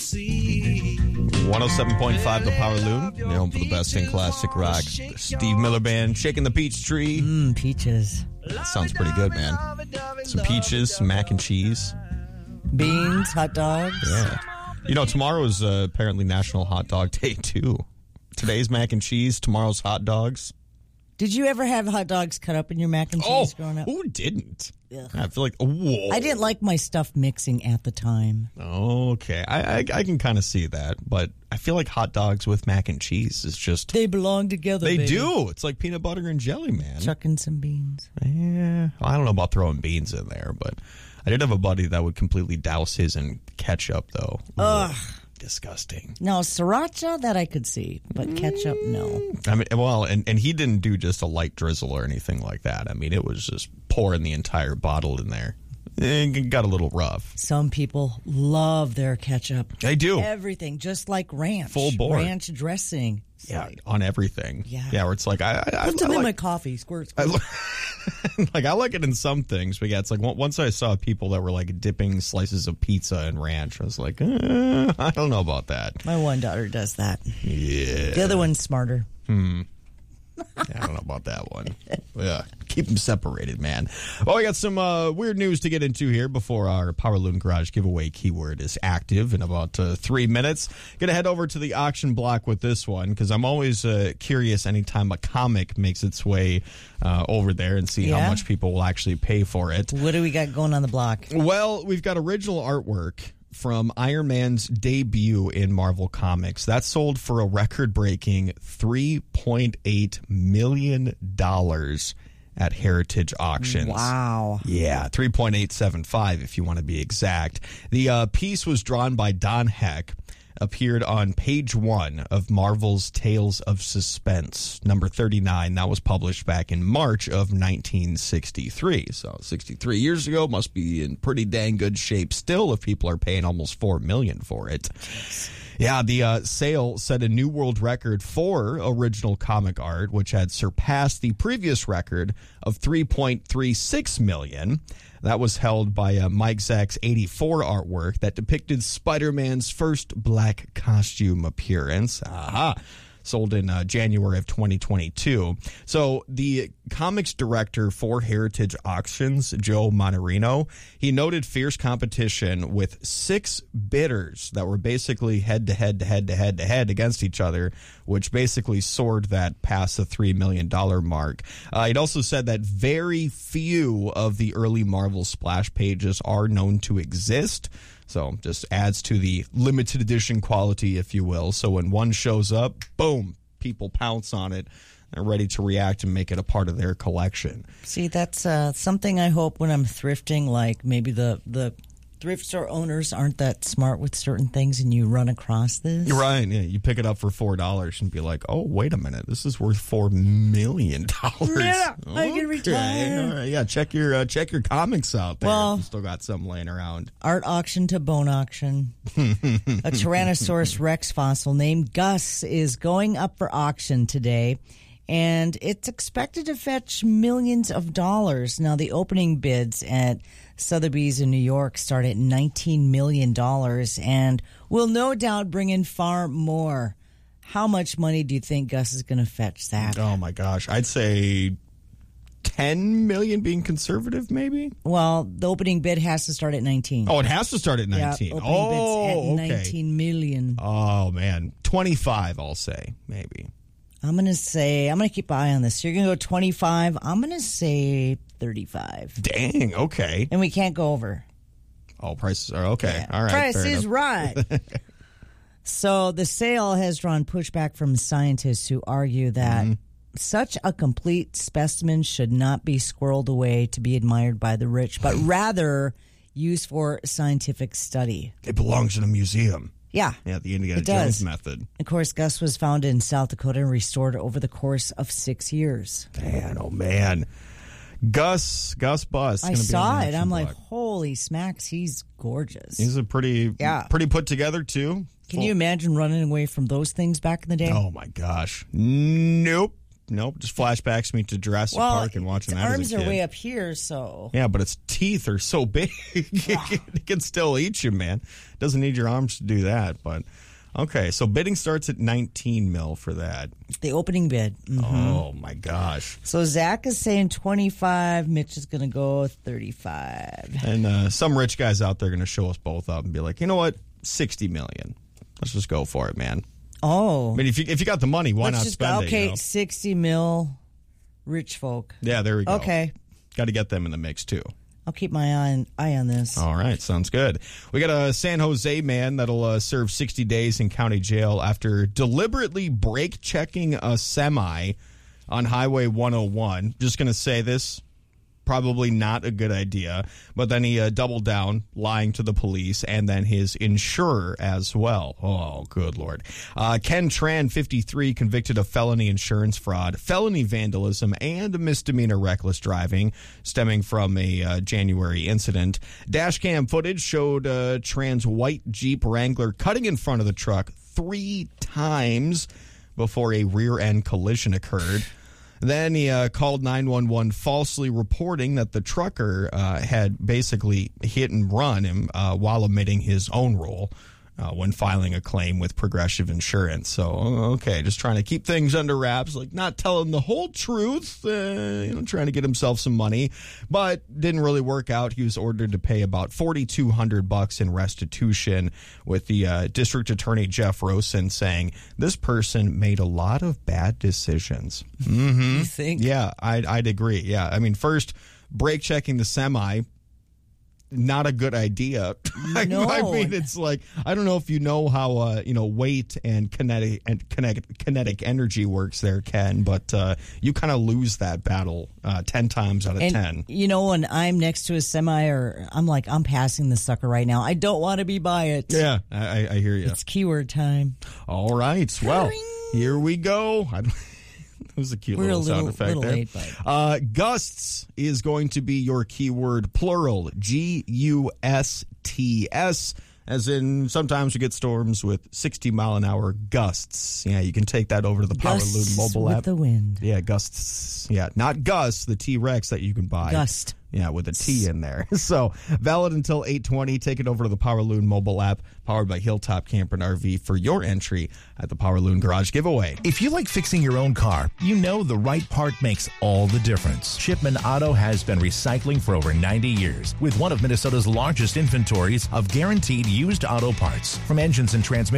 107.5 The Power Loon. You're home for the best in classic rock. The Steve Miller Band, Shaking the Peach Tree. Peaches. That sounds pretty good, man. Some peaches, some mac and cheese. Beans, hot dogs. Yeah. You know, tomorrow is apparently National Hot Dog Day, too. Today's mac and cheese, tomorrow's hot dogs. Did you ever have hot dogs cut up in your mac and cheese growing up? Who didn't? Ugh. I feel like, whoa. I didn't like my stuff mixing at the time. Okay. I can kind of see that, but I feel like hot dogs with mac and cheese is just... They belong together, They baby. do. It's like peanut butter and jelly, man. Chucking some beans. Yeah. Well, I don't know about throwing beans in there, but I did have a buddy that would completely douse his in ketchup, though. Ugh. Disgusting. No, sriracha, that I could see, but ketchup, no. I mean, well, and he didn't do just a light drizzle or anything like that. I mean, it was just pouring the entire bottle in there. It got a little rough. Some people love their ketchup. They do. Everything, just like ranch. Full board. Ranch dressing. Yeah, on everything. Yeah. Where it's like, I Put them in like, my coffee. Squirt, squirt. I like it in some things, but yeah, it's like once I saw people that were like dipping slices of pizza in ranch, I was like, I don't know about that. My one daughter does that. Yeah. The other one's smarter. I don't know about that one. Yeah, keep them separated, man. Well, we got some weird news to get into here before our Power Loon Garage giveaway keyword is active in about 3 minutes. Going to head over to the auction block with this one because I'm always curious anytime a comic makes its way over there and see how much people will actually pay for it. What do we got going on the block? Well, we've got original artwork from Iron Man's debut in Marvel Comics. That sold for a record-breaking $3.8 million at Heritage Auctions. Wow. Yeah, 3.875 if you want to be exact. The piece was drawn by Don Heck, appeared on page 1 of Marvel's Tales of Suspense, number 39. That was published back in March of 1963. So 63 years ago, must be in pretty dang good shape still if people are paying almost $4 million for it. Yeah, the sale set a new world record for original comic art, which had surpassed the previous record of $3.36 million. That was held by Mike Zack's 84 artwork that depicted Spider-Man's first black costume appearance. Aha! Sold in January of 2022. So the comics director for Heritage Auctions, Joe Monterino, he noted fierce competition with 6 bidders that were basically head-to-head against each other, which basically soared that past the $3 million mark. He'd also said that very few of the early Marvel splash pages are known to exist. So just adds to the limited edition quality, if you will. So when one shows up, boom, people pounce on it. They're ready to react and make it a part of their collection. See, that's something I hope when I'm thrifting, like maybe the thrift store owners aren't that smart with certain things and you run across this. You're right. Yeah, you pick it up for $4 and be like, oh, wait a minute. This is worth $4 million. Yeah, I can retire. All right. Yeah, check your comics out there. Well, if you still got some laying around. Art auction to bone auction. A Tyrannosaurus Rex fossil named Gus is going up for auction today, and it's expected to fetch millions of dollars. Now, the opening bids at Sotheby's in New York start at $19 million and will no doubt bring in far more. How much money do you think Gus is going to fetch, Zach? Oh, my gosh. I'd say $10 million being conservative, maybe? Well, the opening bid has to start at 19. Oh, it has to start at 19. Yeah, opening bids at 19 million. Oh, man. 25, I'll say, maybe. I'm going to keep an eye on this. You're going to go 25. I'm going to say 35. Dang, okay. And we can't go over. Oh, prices are okay. Yeah. All right. Price is right. So the sale has drawn pushback from scientists who argue that such a complete specimen should not be squirreled away to be admired by the rich, but rather used for scientific study. It belongs in a museum. Yeah. Yeah, the Indiana Jones method. Of course, Gus was found in South Dakota and restored over the course of 6 years. Man, oh man. Gus Bus. I saw it. I'm like, holy smacks, he's gorgeous. He's a pretty put together, too. Can you imagine running away from those things back in the day? Oh, my gosh. Nope. Nope. Just flashbacks me to Jurassic Park and watching that arms as a kid. are way up here, so. Yeah, but its teeth are so big. It can still eat you, man. Doesn't need your arms to do that. But, okay, so bidding starts at $19 million for that. The opening bid. Oh, my gosh. So Zach is saying 25. Mitch is going to go 35. And some rich guys out there are going to show us both up and be like, you know what? $60 million. Let's just go for it, man. Oh. I mean, if you got the money, why not spend it? Okay, You know? 60 mil, rich folk. Yeah, there we go. Okay. Got to get them in the mix, too. I'll keep my eye on this. All right, sounds good. We got a San Jose man that'll serve 60 days in county jail after deliberately brake checking a semi on Highway 101. Just going to say this. Probably not a good idea. But then he doubled down, lying to the police and then his insurer as well. Oh, good Lord. Ken Tran, 53, convicted of felony insurance fraud, felony vandalism, and misdemeanor reckless driving stemming from a January incident. Dashcam footage showed Tran's white Jeep Wrangler cutting in front of the truck 3 times before a rear-end collision occurred. Then he called 911 falsely reporting that the trucker had basically hit and run him while omitting his own role when filing a claim with Progressive Insurance. So, okay, just trying to keep things under wraps, like not telling the whole truth, trying to get himself some money, but didn't really work out. He was ordered to pay about $4,200 in restitution, with the district attorney Jeff Rosen saying this person made a lot of bad decisions. You think? Yeah, I'd agree. Yeah, I mean, first, brake checking the semi, not a good idea. No. I mean, it's like, I don't know if you know how weight and kinetic energy works there, Ken, but you kind of lose that battle 10 times out of 10. You know, when I'm next to a semi, or I'm like, I'm passing the sucker right now. I don't want to be by it. Yeah, I hear you. It's keyword time. All right, well, here we go. It was a cute little sound effect there. Late, but. Gusts is going to be your keyword, plural, G-U-S-T-S, as in sometimes you get storms with 60-mile-an-hour gusts. Yeah, you can take that over to the Power Loon mobile app. With the wind. Yeah, gusts. Yeah, not Gus, the T-Rex that you can buy. Gust. Yeah, with a T in there. So, valid until 8/20. Take it over to the Power Loon mobile app, powered by Hilltop Camper and RV, for your entry at the Power Loon Garage giveaway. If you like fixing your own car, you know the right part makes all the difference. Shipman Auto has been recycling for over 90 years with one of Minnesota's largest inventories of guaranteed used auto parts. From engines and transmissions